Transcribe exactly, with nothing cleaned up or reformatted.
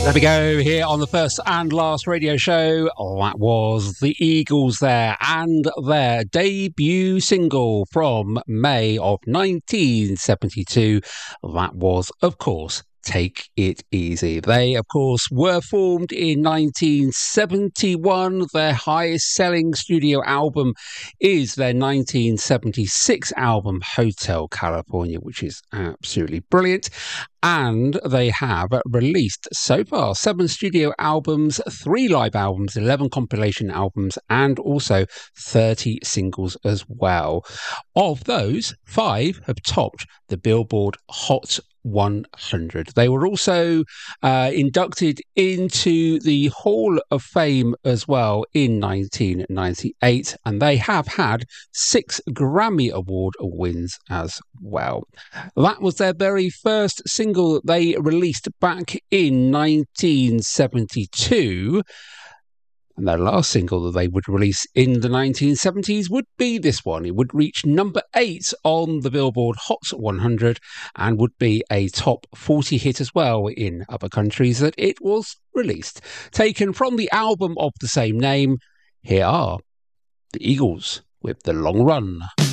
There we go, here on the first and last radio show. That was the Eagles there, and their debut single from May of nineteen seventy-two. That was, of course, Take It Easy. They, of course, were formed in nineteen seventy-one. Their highest selling studio album is their nineteen seventy-six album, Hotel California, which is absolutely brilliant. And they have released so far seven studio albums, three live albums, eleven compilation albums, and also thirty singles as well. Of those, five have topped the Billboard Hot one hundred. They were also uh, inducted into the Hall of Fame as well in nineteen ninety-eight, and they have had six Grammy Award wins as well. That was their very first single that they released back in nineteen seventy-two. And their last single that they would release in the nineteen seventies would be this one. It would reach number eight on the Billboard Hot one hundred and would be a top forty hit as well in other countries that it was released. Taken from the album of the same name, here are the Eagles with The Long Run.